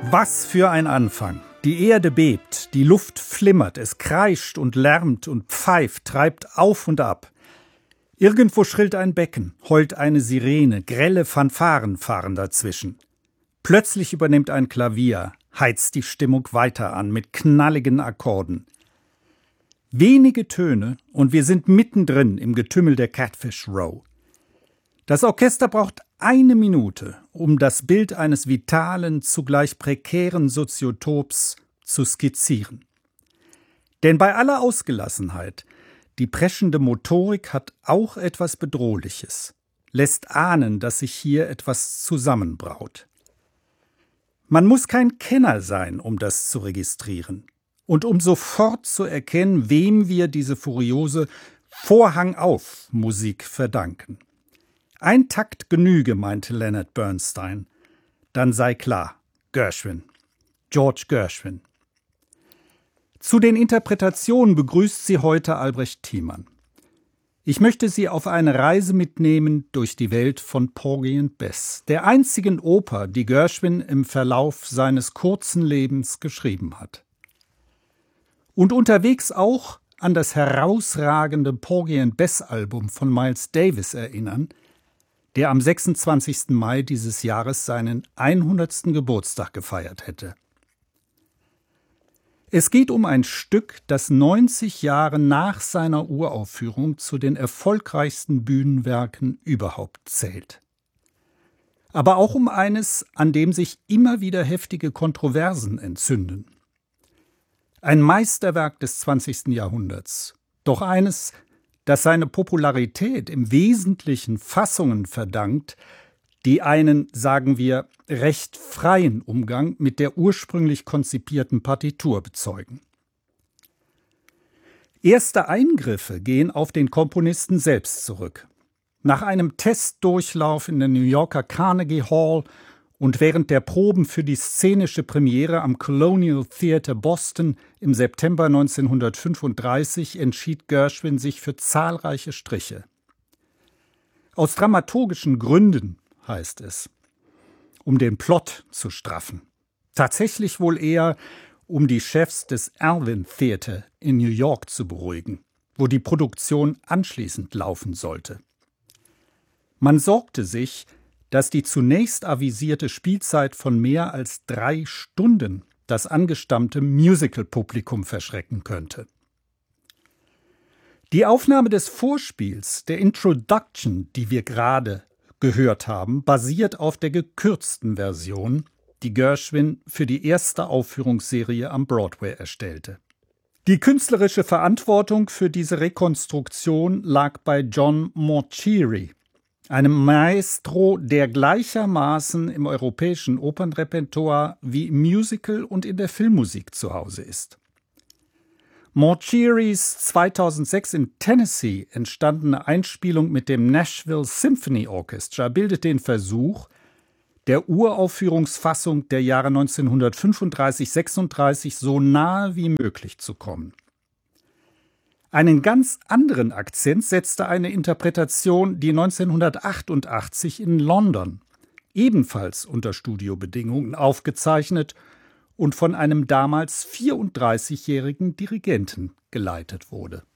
Was für ein Anfang! Die Erde bebt, die Luft flimmert, es kreischt und lärmt und pfeift, treibt auf und ab. Irgendwo schrillt ein Becken, heult eine Sirene, grelle Fanfaren fahren dazwischen. Plötzlich übernimmt ein Klavier, heizt die Stimmung weiter an mit knalligen Akkorden. Wenige Töne und wir sind mittendrin im Getümmel der Catfish Row. Das Orchester braucht 1 Minute, um das Bild eines vitalen, zugleich prekären Soziotops zu skizzieren. Denn bei aller Ausgelassenheit, die preschende Motorik hat auch etwas Bedrohliches, lässt ahnen, dass sich hier etwas zusammenbraut. Man muss kein Kenner sein, um das zu registrieren und um sofort zu erkennen, wem wir diese furiose Vorhang auf Musik verdanken. Ein Takt genüge, meinte Leonard Bernstein. Dann sei klar, Gershwin, George Gershwin. Zu den Interpretationen begrüßt sie heute Albrecht Thiemann. Ich möchte Sie auf eine Reise mitnehmen durch die Welt von Porgy and Bess, der einzigen Oper, die Gershwin im Verlauf seines kurzen Lebens geschrieben hat. Und unterwegs auch an das herausragende Porgy and Bess Album von Miles Davis erinnern, der am 26. Mai dieses Jahres seinen 100. Geburtstag gefeiert hätte. Es geht um ein Stück, das 90 Jahre nach seiner Uraufführung zu den erfolgreichsten Bühnenwerken überhaupt zählt. Aber auch um eines, an dem sich immer wieder heftige Kontroversen entzünden. Ein Meisterwerk des 20. Jahrhunderts, doch eines, das seine Popularität im Wesentlichen Fassungen verdankt, die einen, sagen wir, recht freien Umgang mit der ursprünglich konzipierten Partitur bezeugen. Erste Eingriffe gehen auf den Komponisten selbst zurück. Nach einem Testdurchlauf in der New Yorker Carnegie Hall und während der Proben für die szenische Premiere am Colonial Theatre Boston im September 1935 entschied Gershwin sich für zahlreiche Striche. Aus dramaturgischen Gründen, heißt es, um den Plot zu straffen. Tatsächlich wohl eher, um die Chefs des Erwin Theatre in New York zu beruhigen, wo die Produktion anschließend laufen sollte. Man sorgte sich, dass die zunächst avisierte Spielzeit von mehr als 3 Stunden das angestammte Musical-Publikum verschrecken könnte. Die Aufnahme des Vorspiels, der Introduction, die wir gerade gehört haben, basiert auf der gekürzten Version, die Gershwin für die erste Aufführungsserie am Broadway erstellte. Die künstlerische Verantwortung für diese Rekonstruktion lag bei John Mauceri, einem Maestro, der gleichermaßen im europäischen Opernrepertoire wie im Musical und in der Filmmusik zu Hause ist. Mauceris 2006 in Tennessee entstandene Einspielung mit dem Nashville Symphony Orchestra bildet den Versuch, der Uraufführungsfassung der Jahre 1935-36 so nahe wie möglich zu kommen. Einen ganz anderen Akzent setzte eine Interpretation, die 1988 in London, ebenfalls unter Studiobedingungen, aufgezeichnet und von einem damals 34-jährigen Dirigenten geleitet wurde.